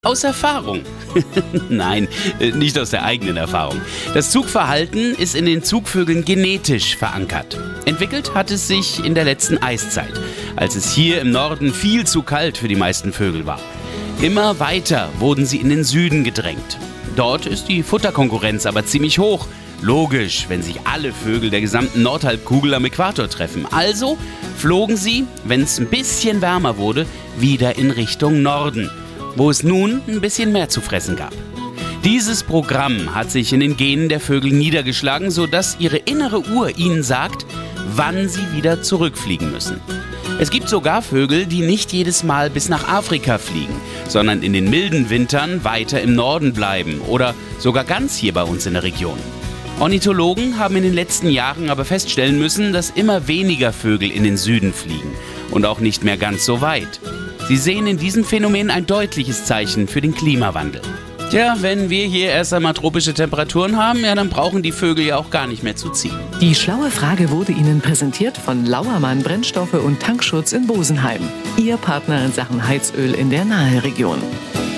Aus Erfahrung. Nein, nicht aus der eigenen Erfahrung. Das Zugverhalten ist in den Zugvögeln genetisch verankert. Entwickelt hat es sich in der letzten Eiszeit, als es hier im Norden viel zu kalt für die meisten Vögel war. Immer weiter wurden sie in den Süden gedrängt. Dort ist die Futterkonkurrenz aber ziemlich hoch. Logisch, wenn sich alle Vögel der gesamten Nordhalbkugel am Äquator treffen. Also flogen sie, wenn es ein bisschen wärmer wurde, wieder in Richtung Norden, wo es nun ein bisschen mehr zu fressen gab. Dieses Programm hat sich in den Genen der Vögel niedergeschlagen, sodass ihre innere Uhr ihnen sagt, wann sie wieder zurückfliegen müssen. Es gibt sogar Vögel, die nicht jedes Mal bis nach Afrika fliegen, sondern in den milden Wintern weiter im Norden bleiben oder sogar ganz hier bei uns in der Region. Ornithologen haben in den letzten Jahren aber feststellen müssen, dass immer weniger Vögel in den Süden fliegen und auch nicht mehr ganz so weit. Sie sehen in diesem Phänomen ein deutliches Zeichen für den Klimawandel. Tja, wenn wir hier erst einmal tropische Temperaturen haben, ja, dann brauchen die Vögel ja auch gar nicht mehr zu ziehen. Die schlaue Frage wurde Ihnen präsentiert von Lauermann Brennstoffe und Tankschutz in Bosenheim. Ihr Partner in Sachen Heizöl in der Naheregion.